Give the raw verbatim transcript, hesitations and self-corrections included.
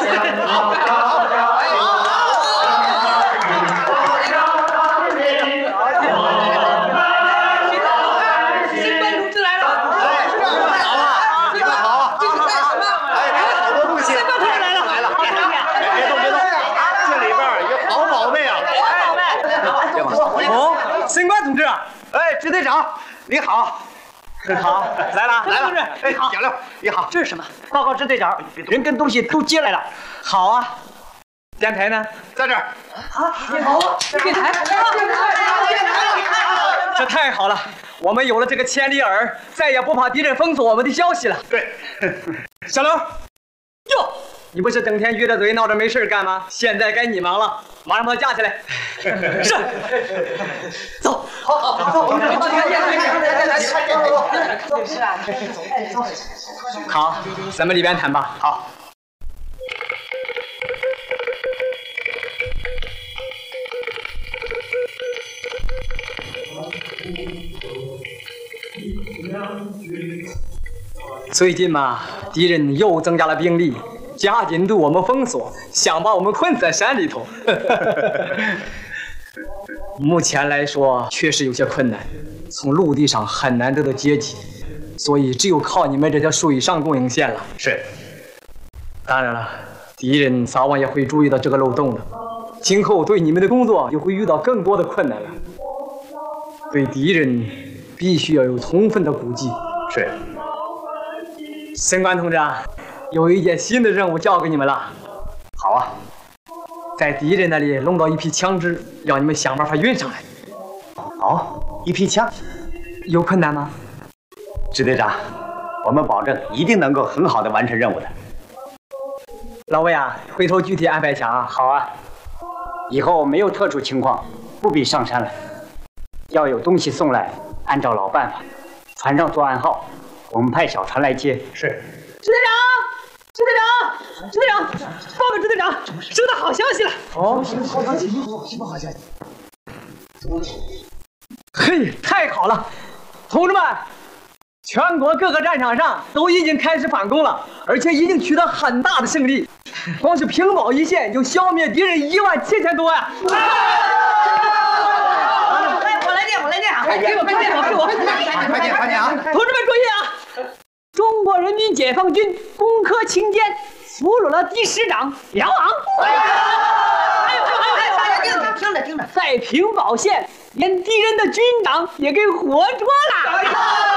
新官同志，哎，支队长，你好，好，来了，来了，哎，小刘，你好，这是什么？报告支队长，人跟东西都接来了。好啊，电台呢？在这儿。啊，电台，电台，电台，这太好了，我们有了这个千里耳，再也不怕敌人封锁我们的消息了。对，小刘，哟。 你不是整天撅着嘴闹着没事干吗？现在该你忙了，马上把它架起来。是，走，好好好，走，我们来来来来，是啊，走，好，咱们里边谈吧。好。最近嘛，敌人又增加了兵力。 加紧对我们封锁，想把我们困在山里头。目前来说，确实有些困难，从陆地上很难得到接济，所以只有靠你们这条水上供应线了。是。当然了，敌人早晚也会注意到这个漏洞的，今后对你们的工作就会遇到更多的困难了。对敌人必须要有充分的估计。是。升官同志啊！ 有一件新的任务交给你们了。好啊，在敌人那里弄到一批枪支，要你们想办法运上来。好，一批枪，有困难吗？支队长，我们保证一定能够很好的完成任务的。老魏啊，回头具体安排一下啊。好啊，以后没有特殊情况，不必上山了。要有东西送来，按照老办法，船上做暗号，我们派小船来接。是，支队长。 支队长，支队长，报告支队长，收到好消息了。哦，什么好消息？什么好消息？嘿，太好了！同志们，全国各个战场上都已经开始反攻了，而且已经取得很大的胜利。光是平保一线就消灭敌人一万七千多呀！ 哎，我来电，我来电啊！给我快电，给我快电，快电啊！ 同志们注意啊！ 中国人民解放军攻克清涧，俘虏了敌师长辽昂。哎呦哎呦哎呦！大家听着听着听着，在平保县，连敌人的军长也给活捉了。